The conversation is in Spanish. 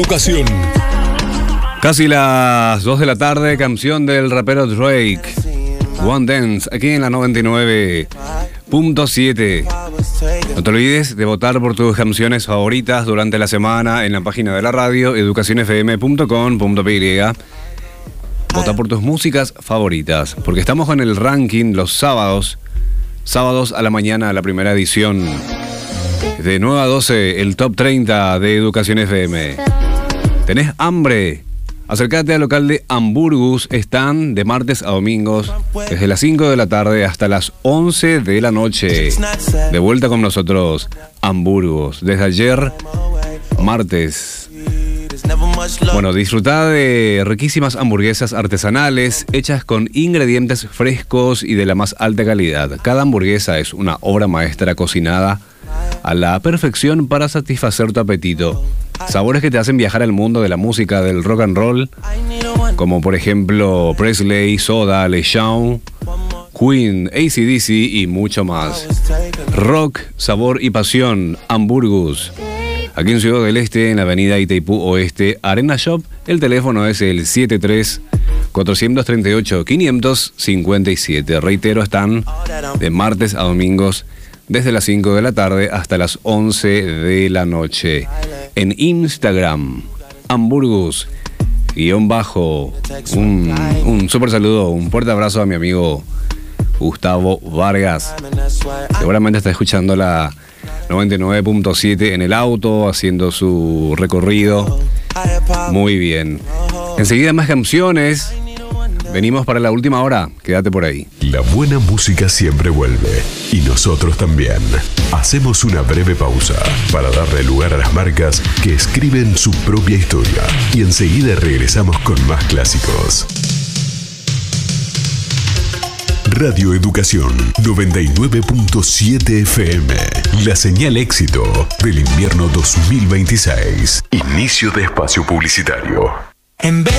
Educación. Casi las 2 de la tarde, canción del rapero Drake, One Dance, aquí en la 99.7. No te olvides de votar por tus canciones favoritas durante la semana en la página de la radio, educacionfm.com.py. Vota por tus músicas favoritas, porque estamos con el ranking los sábados a la mañana, la primera edición. De 9 a 12, el top 30 de Educación FM. ¿Tenés hambre? Acércate al local de Hamburgus. Están de martes a domingos, desde las 5 de la tarde hasta las 11 de la noche. De vuelta con nosotros, Hamburgus. Desde ayer, martes. Bueno, disfrutá de riquísimas hamburguesas artesanales hechas con ingredientes frescos y de la más alta calidad. Cada hamburguesa es una obra maestra cocinada a la perfección para satisfacer tu apetito. Sabores que te hacen viajar al mundo de la música del rock and roll, como por ejemplo Presley, Soda, LeSean, Queen, AC/DC y mucho más. Rock, sabor y pasión, Hamburgus. Aquí en Ciudad del Este, en la avenida Itaipú Oeste, Arena Shop. El teléfono es el 73-438-557. Reitero, están de martes a domingos desde las 5 de la tarde hasta las 11 de la noche. En Instagram, Hamburgus _. Un súper saludo, un fuerte abrazo a mi amigo Gustavo Vargas. Seguramente está escuchando la 99.7 en el auto, haciendo su recorrido. Muy bien. Enseguida más canciones. Venimos para la última hora. Quédate por ahí. La buena música siempre vuelve. Y nosotros también. Hacemos una breve pausa para darle lugar a las marcas que escriben su propia historia. Y enseguida regresamos con más clásicos. Radio Educación 99.7 FM. La señal éxito del invierno 2026. Inicio de espacio publicitario. En vez